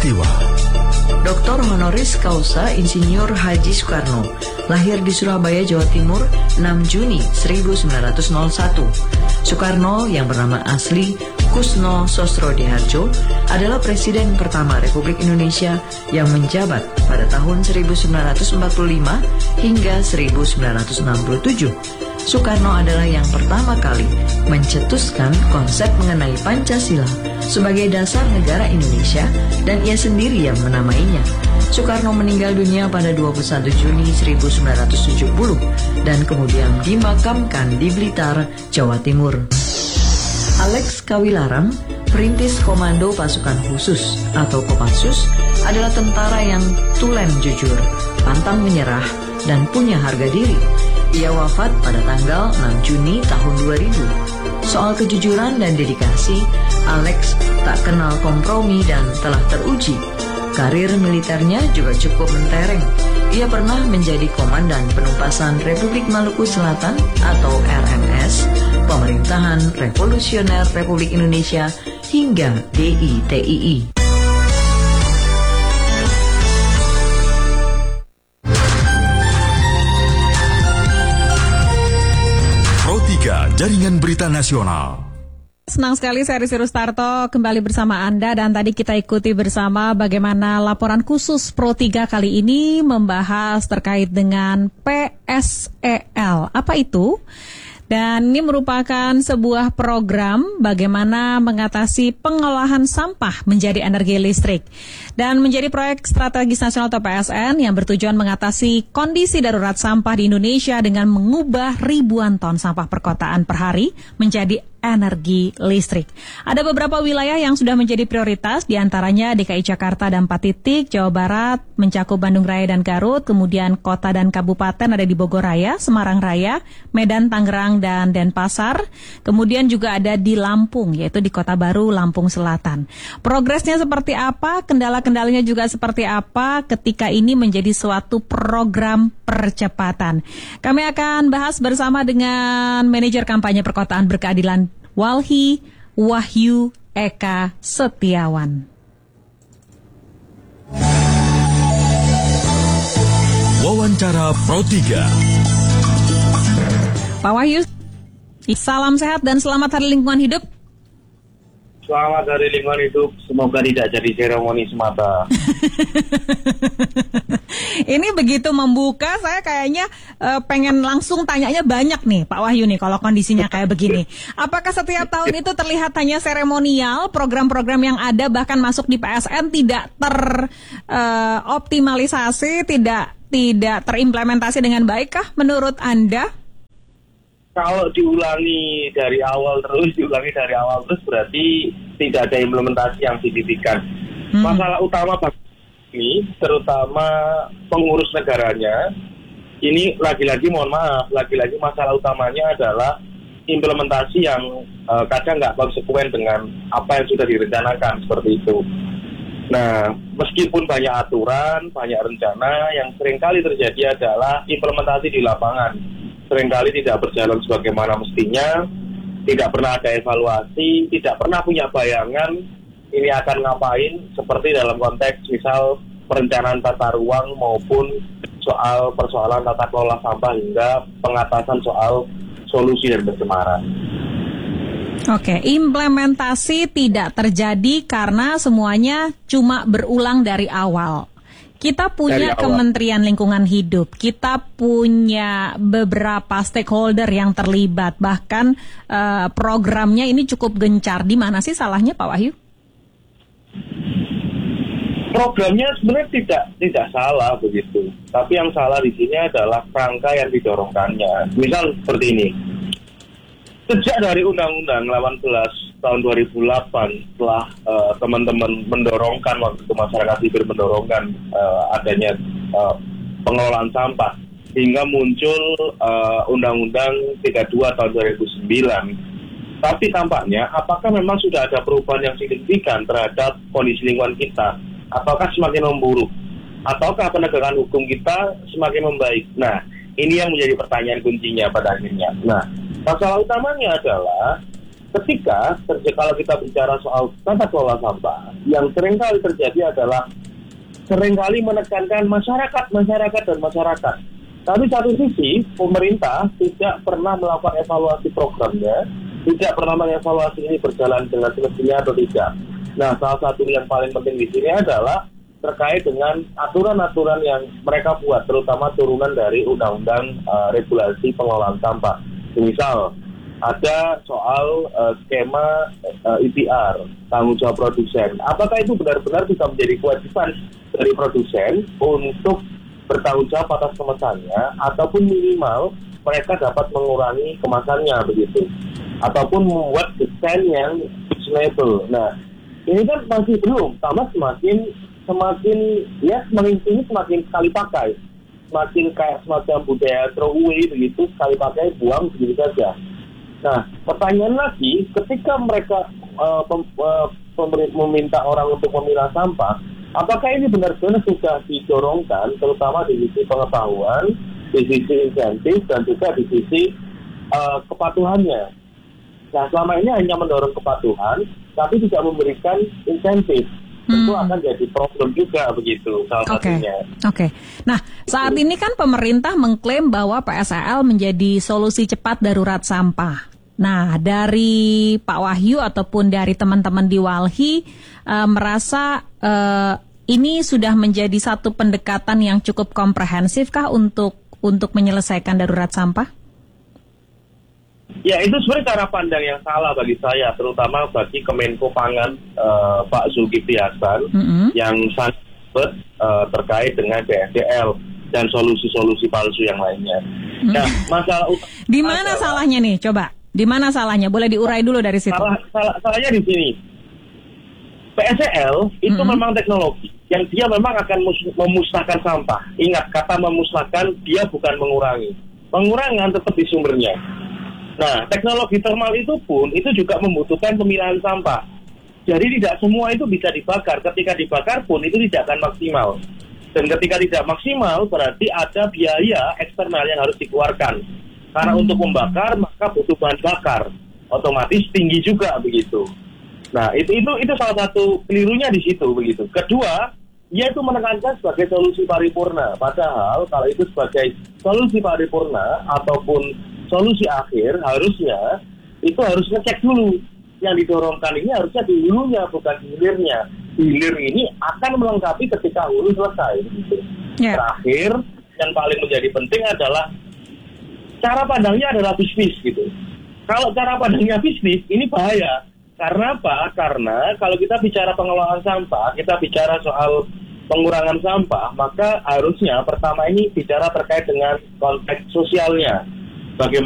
Peristiwa. Dr. Honoris Causa Insinyur Haji Soekarno lahir di Surabaya, Jawa Timur 6 Juni 1901. Soekarno yang bernama asli Kusno Sosrodihardjo adalah Presiden pertama Republik Indonesia yang menjabat pada tahun 1945 hingga 1967. Soekarno adalah yang pertama kali mencetuskan konsep mengenai Pancasila sebagai dasar negara Indonesia dan ia sendiri yang menamainya. Soekarno meninggal dunia pada 21 Juni 1970 dan kemudian dimakamkan di Blitar, Jawa Timur. Alex Kawilarang, perintis Komando Pasukan Khusus atau Kopassus, adalah tentara yang tulen jujur, pantang menyerah, dan punya harga diri. Ia wafat pada tanggal 6 Juni tahun 2000. Soal kejujuran dan dedikasi, Alex tak kenal kompromi dan telah teruji. Karir militernya juga cukup mentereng. Ia pernah menjadi Komandan Penumpasan Republik Maluku Selatan atau RMS, Pemerintahan Revolusioner Republik Indonesia, hingga DITII. Pro 3 Jaringan Berita Nasional. Senang sekali saya Risi Rustarto kembali bersama Anda dan tadi kita ikuti bersama bagaimana laporan khusus Pro 3 kali ini membahas terkait dengan PSEL. Apa itu? Dan ini merupakan sebuah program bagaimana mengatasi pengolahan sampah menjadi energi listrik. Dan menjadi proyek strategis nasional atau PSN yang bertujuan mengatasi kondisi darurat sampah di Indonesia dengan mengubah ribuan ton sampah perkotaan per hari menjadi energi listrik. Ada beberapa wilayah yang sudah menjadi prioritas, diantaranya DKI Jakarta dan 4 titik, Jawa Barat mencakup Bandung Raya dan Garut, kemudian kota dan kabupaten ada di Bogor Raya, Semarang Raya, Medan, Tangerang, dan Denpasar. Kemudian juga ada di Lampung, yaitu di Kota Baru, Lampung Selatan. Progresnya seperti apa, kendala-kendalanya juga seperti apa ketika ini menjadi suatu program percepatan. Kami akan bahas bersama dengan Manajer Kampanye Perkotaan Berkeadilan Walhi Wahyu Eka Setiawan. Wawancara Pro 3. Pak Wahyu, salam sehat dan selamat Hari Lingkungan Hidup. Selamat Hari Lingkungan Hidup, semoga tidak jadi seremoni semata. Ini begitu membuka, saya kayaknya pengen langsung tanyanya banyak nih Pak Wahyu nih kalau kondisinya kayak begini. Apakah setiap tahun itu terlihat hanya seremonial, program-program yang ada bahkan masuk di PSN tidak teroptimalisasi, tidak terimplementasi dengan baik kah menurut Anda? Kalau diulangi dari awal terus berarti tidak ada implementasi yang signifikan. Masalah utama ini, terutama pengurus negaranya, ini lagi-lagi masalah utamanya adalah implementasi yang kadang nggak konsekuen dengan apa yang sudah direncanakan seperti itu. Nah, meskipun banyak aturan, banyak rencana, yang seringkali terjadi adalah implementasi di lapangan seringkali tidak berjalan sebagaimana mestinya, tidak pernah ada evaluasi, tidak pernah punya bayangan ini akan ngapain, seperti dalam konteks misal perencanaan tata ruang maupun soal persoalan tata kelola sampah hingga pengatasan soal solusi dan pencemaran. Oke, implementasi tidak terjadi karena semuanya cuma berulang dari awal. Kita punya Kementerian Lingkungan Hidup, kita punya beberapa stakeholder yang terlibat, bahkan programnya ini cukup gencar. Di mana sih salahnya Pak Wahyu? Programnya sebenarnya tidak salah begitu, tapi yang salah di sini adalah kerangka yang didorongkannya. Misal seperti ini, sejak dari Undang-Undang 18 tahun 2008 setelah teman-teman mendorongkan, waktu itu masyarakat sipil mendorongkan adanya pengelolaan sampah hingga muncul Undang-Undang 32 tahun 2009. Tapi tampaknya apakah memang sudah ada perubahan yang signifikan terhadap kondisi lingkungan kita, ataukah semakin memburuk, ataukah penegakan hukum kita semakin membaik? Nah, ini yang menjadi pertanyaan kuncinya pada akhirnya. Nah, masalah utamanya adalah kalau kita bicara soal tata kelola sampah, yang seringkali terjadi adalah seringkali menekankan masyarakat. Tapi satu sisi, pemerintah tidak pernah melakukan evaluasi programnya, tidak pernah mengevaluasi ini berjalan dengan semestinya atau tidak. Nah, salah satu yang paling penting di sini adalah terkait dengan aturan-aturan yang mereka buat, terutama turunan dari undang-undang regulasi pengelolaan sampah. Misal, ada soal skema IPR, tanggung jawab produsen. Apakah itu benar-benar bisa menjadi kewajiban dari produsen untuk bertanggung jawab atas kemasannya, ataupun minimal mereka dapat mengurangi kemasannya begitu, ataupun membuat desain yang sustainable. Nah, ini kan masih belum, sama semakin tinggi semakin sekali pakai, semakin kayak semacam budaya throw away begitu, sekali pakai buang begitu saja. Nah, pertanyaan lagi, ketika mereka meminta orang untuk memilah sampah, apakah ini benar-benar sudah didorongkan, terutama di sisi pengetahuan, di sisi insentif, dan juga di sisi kepatuhannya? Nah, selama ini hanya mendorong kepatuhan, tapi tidak memberikan insentif. Tentu akan jadi problem juga begitu, salah satunya. Oke. Nah, saat ini kan pemerintah mengklaim bahwa PSEL menjadi solusi cepat darurat sampah. Nah, dari Pak Wahyu ataupun dari teman-teman di Walhi merasa ini sudah menjadi satu pendekatan yang cukup komprehensif kah untuk menyelesaikan darurat sampah? Ya, itu sebenarnya cara pandang yang salah bagi saya, terutama bagi Kemenko Pangan Pak Zulkifli Hasan yang sangat terkait dengan PSEL dan solusi-solusi palsu yang lainnya. Nah, masalah di mana salahnya nih? Coba. Di mana salahnya? Boleh diurai dulu dari situ. Salahnya di sini. PSEL itu memang teknologi yang dia memang akan memusnahkan sampah. Ingat, kata memusnahkan, dia bukan mengurangi. Pengurangan tetap di sumbernya. Nah, teknologi thermal itu pun itu juga membutuhkan pemilahan sampah. Jadi tidak semua itu bisa dibakar. Ketika dibakar pun itu tidak akan maksimal. Dan ketika tidak maksimal berarti ada biaya eksternal yang harus dikeluarkan. Karena untuk membakar maka butuh bahan bakar, otomatis tinggi juga begitu. Nah, itu salah satu kelirunya di situ begitu. Kedua, yaitu menekankan sebagai solusi paripurna. Padahal kalau itu sebagai solusi paripurna ataupun solusi akhir, harusnya itu harus ngecek dulu. Yang didorongkan ini harusnya di hulunya, bukan di hilirnya. Hilir ini akan melengkapi ketika hulu selesai. Gitu. Yeah. Terakhir, yang paling menjadi penting adalah cara pandangnya adalah bisnis gitu. Kalau cara pandangnya bisnis, ini bahaya. Karena apa? Karena kalau kita bicara pengelolaan sampah, kita bicara soal pengurangan sampah, maka harusnya pertama ini bicara terkait dengan konteks sosialnya. Bagaimana